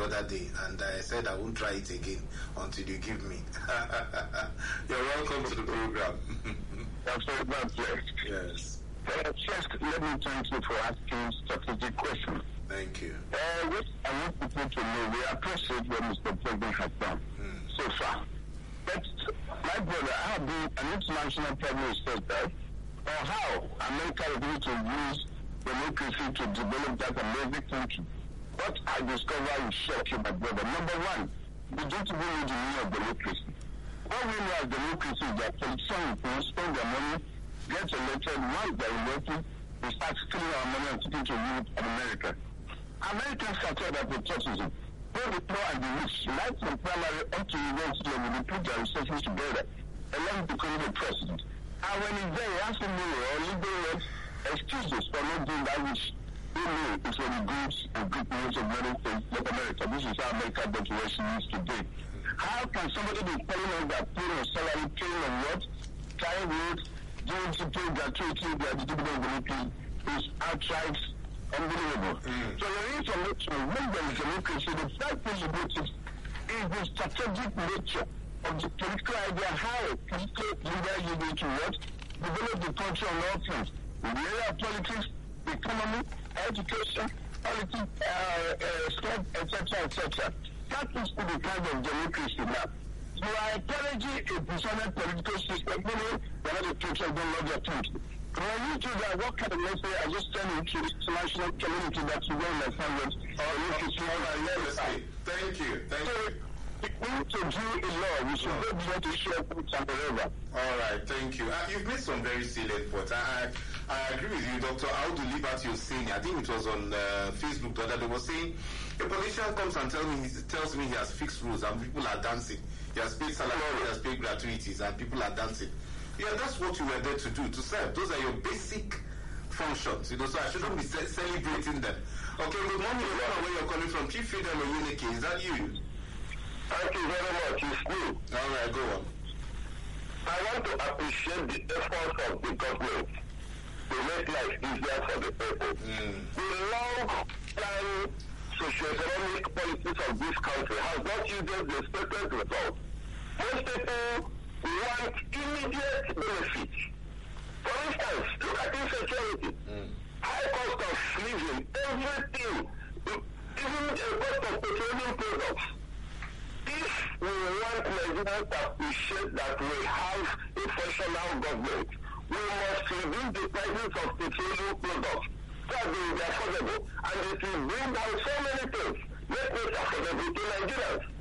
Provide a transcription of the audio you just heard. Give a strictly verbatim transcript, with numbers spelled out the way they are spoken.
other day, and I said I won't try it again until you give me. You're welcome to the program. That's very much. Yes. Uh, first, let me thank you for asking strategic questions. Thank you. Uh, what I want people to know, we appreciate what Mister President has done mm. so far. But, my brother, I have been an international prime minister, right? Or how America is going to use democracy to develop that amazing country. What I discovered will shock you, my brother. Number one, we don't even need the meaning of democracy. What we know as democracy is that politicians will spend their money, get elected, once they're elected, they start stealing our money and taking to Europe and America. Americans started at patriotism. Both the poor and the rich, right from primary up to university level, they put their resources together and let him become the president. And when he's there, he has to know or legal rights, excuses for not doing that which they know is for the goods and good news of United States of America. This is how America got to where she is today. How can somebody be telling us that paying on salary, paying on what, trying roads, doing to pay gratuity, their distributed ability is outright unbelievable. Mm. So the information, when there is democracy, the first thing you notice is the strategic nature of the political idea, how a political leader is going to what? Develop the country on all fronts. In the area of politics, economy, education, politics, uh, uh, sport, et cetera, et cetera. That is the kind of democracy now. You are encouraging a dishonest political system, meaning they are the people don't love their country. When you do that, what kind of message I just tell you to the international community that you will understand what uh, Thank you. Thank so, you. We need to do a law. We should oh. not be able to share books and whatever. All right, thank you. Uh, you've made some very salient points. I, I, I agree with you, Doctor Audu Liberty was saying, I think it was on uh, Facebook the other day, was saying, a politician comes and tell me, he tells me he has fixed rules and people are dancing. He has paid salary, he has paid gratuities and people are dancing. Yeah, that's what you were there to do, to serve. Those are your basic functions, you know, so I shouldn't be ce- celebrating them. Okay, good morning, everyone, where you're calling from. Chief Fidel Oyunike, is that you? Thank you very much, it's me. All right, go on. I want to appreciate the efforts of the government to make life easier for the people. Mm. The long-term socio-economic policies of this country has not yielded the expected results. Most people want immediate benefit. For instance, look at insecurity. Mm. High cost of living, everything, even the cost of petroleum products. If we want Nigerians to appreciate that we have a functional government, we must reduce the prices of petroleum products so that they will be affordable. And it will bring down so many things. Make it affordable to Nigerians.